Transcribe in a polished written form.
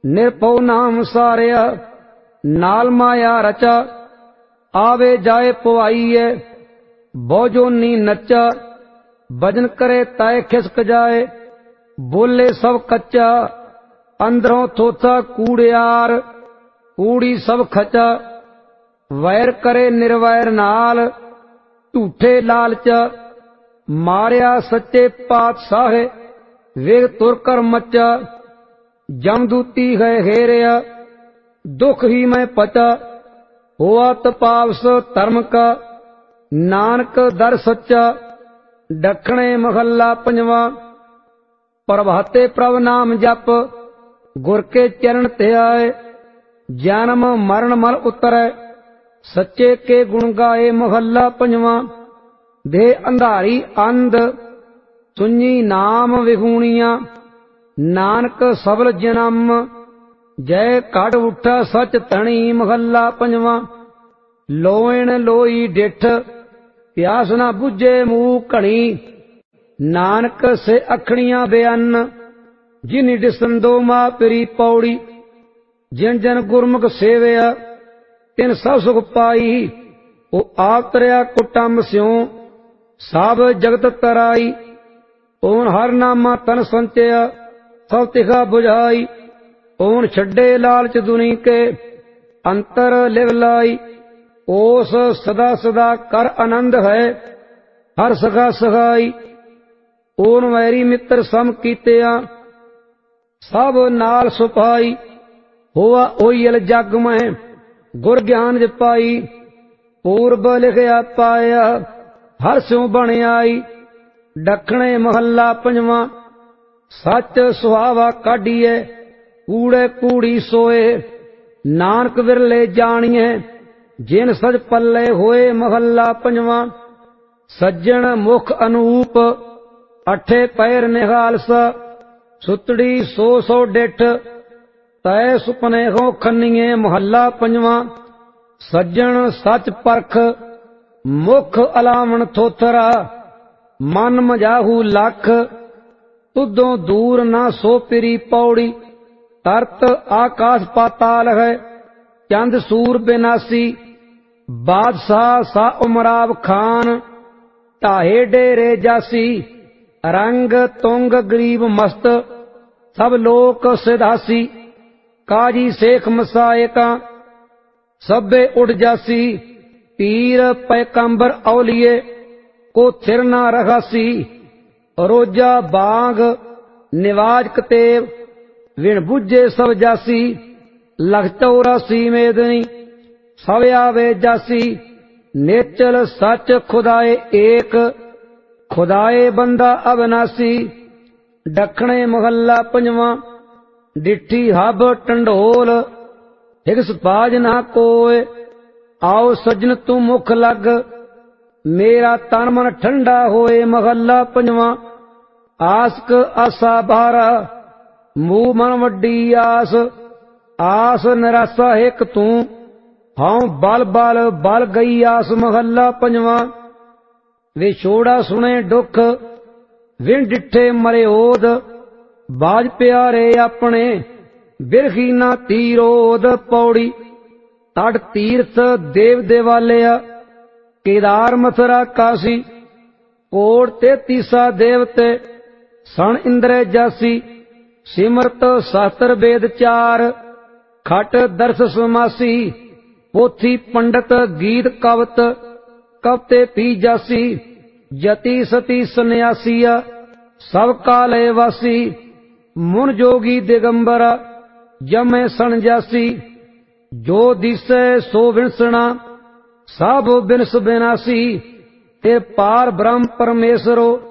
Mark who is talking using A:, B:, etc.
A: ਨਿਰਭਉ ਨਾਮ ਸਾਰਿਆ ਨਾਲ ਮਾਇਆ ਰਚਾ। ਆਵੇ ਜਾਏ ਪੁਆਈਐ ਬਹੁ ਜੋਨੀ ਨੱਚਾ। ਭਜਨ करे ਤਾਏ ਖਿਸਕ ਜਾਏ ਬੋਲੇ ਸਭ ਕੱਚਾ। ਅੰਦਰੋਂ ਥੋਥਾ ਕੂੜਿਆਰ ਕੂੜੀ ਸਭ ਖਚਾ। ਵੈਰ करे ਨਿਰਵੈਰ ਨਾਲ ਝੂਠੇ ਲਾਲਚ। ਮਾਰਿਆ ਸੱਚੇ ਪਾਤਸ਼ਾਹੇ ਵੇਗ ਤੁਰ ਕਰ ਮੱਚਾ। ਜਮਦੂਤੀ ਹੈ ਹੇਰਿਆ ਦੁਖ ਹੀ ਮੈਂ ਪਚਾ। ਹੋਆ ਤਪਾਵਸ ਧਰਮ ਕਾ ਨਾਨਕ ਦਰ ਸੱਚਾ। ਦੱਖਣੇ ਮਹੱਲਾ ਪੰਜਵਾਂ। ਪ੍ਰਭਾਤੇ ਪ੍ਰਭ ਨਾਮ ਜਪ ਗੁਰ ਕੇ ਚਰਨ ਧਿਆਏ। ਜਨਮ ਮਰਨ ਮਲ ਉਤਰੈ ਸੱਚੇ ਕੇ ਗੁਣ ਗਾਏ। ਮਹੱਲਾ ਪੰਜਵਾਂ। ਦੇਹ ਅੰਧਾਰੀ ਅੰਧ ਸੁਣੀ ਨਾਮ ਵਿਹੂਣੀਆਂ। ਨਾਨਕ ਸਬਲ ਜਨਮ ਜੈ ਘਟ ਉਠਾ ਸਚ ਧਣੀ। ਮਹੱਲਾ ਪੰਜਵਾਂ। ਲੋਇਣ ਲੋਈ ਡਿਠ ਪਿਆਸ ਨਾ ਬੁਝੇ ਮੂੰਹ ਘਣੀ। ਨਾਨਕ ਸੇ ਅਖਣੀਆਂ ਬੇਅੰਨ ਜਿਨਿ ਦਿਸੰਦੋ ਮਾ ਪਿਰੀ ਪੌੜੀ। ਜਿਨ ਜਨ ਗੁਰਮੁਖ ਸੇਵਿਆ ਤਿਨ ਸਭ ਸੁਖ ਪਾਈ। ਉਹ ਆਪ ਤਰਿਆ ਕੁਟੰਬ ਸਿਉ ਸਭ ਜਗਤ ਤਰਾਈ। ਓਨ ਹਰ ਨਾਮਾ ਤਨ ਸੰਚਿਆ ਸਭ ਤਿਖਾ ਬੁਝਾਈ। ਓਨ ਛੱਡੇ ਲਾਲਚ ਦੁਨੀ ਕੇ ਅੰਤਰ ਲਿਵ ਲਾਈ। ਉਸ ਸਦਾ ਸਦਾ ਕਰ ਆਨੰਦ ਹੈ ਹਰ ਸਖਾ ਸਖਾਈ। ਓਨ ਵੈਰੀ ਮਿੱਤਰ ਸਮ ਕੀਤਿਆ ਸਭ ਨਾਲ ਸੁਪਾਈ। ਹੋਆ ਓਇਲ ਜਗ ਮਹਿ ਗੁਰ ਗਿਆਨ ਜਪਾਈ। ਪੂਰਬ ਲਿਖਿਆ ਪਾਇਆ ਹਰ ਸਿਉ ਬਣਿਆਈ। ਦੱਖਣੇ ਮਹੱਲਾ ਪੰਜਵਾਂ। ਸੱਚ ਸੁਹਾਵਾ ਕਾਢੀਏ ਕੂੜੇ ਕੂੜੀ ਸੋਏ। ਨਾਨਕ ਵਿਰਲੇ ਜਾਣੀਏ ਜਿਨ ਸਜ ਪੱਲੇ ਹੋਏ। ਮਹੱਲਾ ਪੰਜਵਾਂ। ਸੱਜਣ ਮੁਖ ਅਨੂਪ ਅਠੇ ਪੈਰ ਨਿਹਾਲਸ। ਸੁਤੜੀ ਸੋ ਸੋ ਡਿਠ ਤੈ ਸੁਪਨੇ ਹੋ ਖੰਨੀਏ। ਮਹੱਲਾ ਪੰਜਵਾਂ। ਸੱਜਣ ਸੱਚ ਪਰਖ ਮੁਖ ਅਲਾਵਣ ਥੋਥਰਾ। ਮਨ ਮਜਾਹੂ ਲੱਖ ਤੁਧੋਂ ਦੂਰ ਨਾ ਸੋ ਪਿਰੀ ਪੌੜੀ। ਤਰਤ ਆਕਾਸ਼ ਪਾਤਾਲ ਹੈ ਚੰਦ ਸੂਰ ਬਿਨਾਸੀ। ਬਾਦਸ਼ਾਹ ਸਾ ਉਮਰਾਵ ਖਾਨ ਢਾਹੇ ਡੇਰੇ ਜਾਸੀ। ਰੰਗ ਤੁੰਗ ਗਰੀਬ ਮਸਤ ਸਭ ਲੋਕ ਸਿਧਾਸੀ। ਕਾਜੀ ਸੇਖ ਮਸਾਇਕਾ ਸਭੇ ਉਡ ਜਾਸੀ। ਪੀਰ ਪੈਕੰਬਰ ਔਲੀਏ ਕੋ ਥਿਰ ਨਾ ਰਖਾਸੀ। ਰੋਜਾ ਬਾਗ ਨਿਵਾਜ ਕਤੇਬ ਵਿਣ ਬੁੱਝੇ ਸਭ ਜਾਸੀ। ਲਖ 84 ਮੇਦਨੀ ਸਭ ਆਵੇ ਜਾਸੀ। ਨੇਚਲ ਸੱਚ ਖੁਦਾਏ ਏਕ ਖੁਦਾਏ ਬੰਦਾ ਅਬਨਾਸੀ। ਦੱਖਣੇ ਮਹੱਲਾ ਪੰਜਵਾਂ। ਡਿੱਠੀ ਹਬ ਟੰਡੋਲ ਹਿਗਸ ਬਾਜ ਨਾ ਕੋਏ। ਆਓ ਸੱਜਣ ਤੂੰ ਮੁਖ ਲੱਗ ਮੇਰਾ ਤਨ ਮਨ ਠੰਡਾ ਹੋਏ। ਮਹੱਲਾ ਪੰਜਵਾਂ। ਆਸਕ ਆਸਾ ਬਾਰਾ ਮੂਹ ਮਨ ਵੱਡੀ ਆਸ। ਆਸ ਨਿਰਾਸਾ ਹਿਕ ਤੂੰ ਹਉ ਬਲ ਬਲ ਬਲ ਗਈ ਆਸ। ਮਹੱਲਾ ਪੰਜਵਾਂ। ਵਿਛੋੜਾ ਸੁਣੇ ਦੁਖ ਵਿਣ ਡਿੱਠੇ ਮਰਿਓਦ। ਬਾਜ ਪਿਆਰੇ ਆਪਣੇ ਬਿਰਖੀ ਨਾ ਤੀਰੋਦ। ਪੌੜੀ। ਤੜ ਤੀਰਥ ਦੇਵ ਦੇਵਾਲਿਆ ਕੇਦਾਰ ਮਥੁਰਾ ਕਾਸੀ। ਕੋਟ 33 ਦੇਵਤੇ ਸਣ ਇੰਦਰੇ ਜਾਸੀ। ਸਿਮਰਤ ਸ਼ਾਸਤਰ ਵੇਦ ਚਾਰ ਖਟ ਦਰਸ ਸਮਾਸੀ। ਪੋਥੀ ਪੰਡਤ ਗੀਤ ਕਵਤ ਕਵਤੇ ਪੀ ਜਾਸੀ। ਜਤੀ ਸਤੀ ਸੰਨਿਆਸੀਆ ਸਭ ਕਾਲੇ ਵਾਸੀ। ਮੁਨ ਜੋਗੀ ਦਿਗੰਬਰ ਜਮੇ ਸਣ ਜਾਸੀ। ਜੋ ਦਿਸੈ ਸੋ ਵਿਣਸਣਾ ਸਭ ਬਿਨਸ ਬਿਨਾਸੀ। ਤੇ ਪਾਰ ਬ੍ਰਹਮ ਪਰਮੇਸ਼ਰੋ